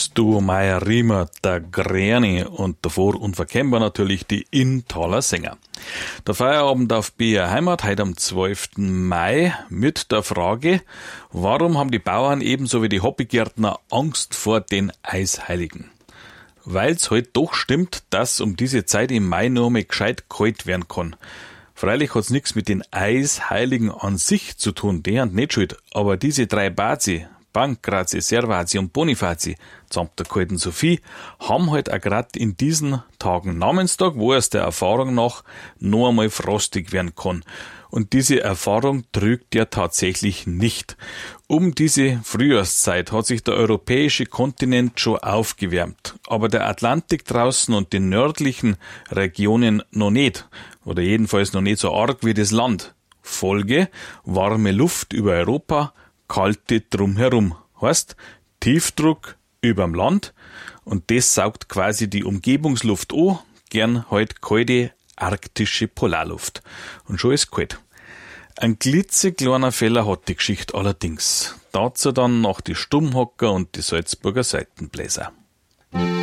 Du Meier Riemer, der Gräni und davor unverkennbar natürlich die Inntaler Sänger. Der Feierabend auf BR Heimat heute am 12. Mai mit der Frage, warum haben die Bauern ebenso wie die Hobbygärtner Angst vor den Eisheiligen? Weil's halt doch stimmt, dass um diese Zeit im Mai nur mal gescheit kalt werden kann. Freilich hat's nichts mit den Eisheiligen an sich zu tun, die haben nicht schuld, aber diese drei Bazi, Pancrazi, Servazi und Bonifazi, samt der kalten Sophie, haben halt auch grad in diesen Tagen Namenstag, wo es der Erfahrung nach noch einmal frostig werden kann. Und diese Erfahrung trügt ja tatsächlich nicht. Um diese Frühjahrszeit hat sich der europäische Kontinent schon aufgewärmt, aber der Atlantik draußen und die nördlichen Regionen noch nicht, oder jedenfalls noch nicht so arg wie das Land. Folge: warme Luft über Europa, kalte drumherum. Heißt, Tiefdruck überm Land und das saugt quasi die Umgebungsluft an, gern halt kalte arktische Polarluft. Und schon ist kalt. Ein klitzekleiner Fehler hat die Geschichte allerdings. Dazu dann noch die Stummhocker und die Salzburger Seitenbläser.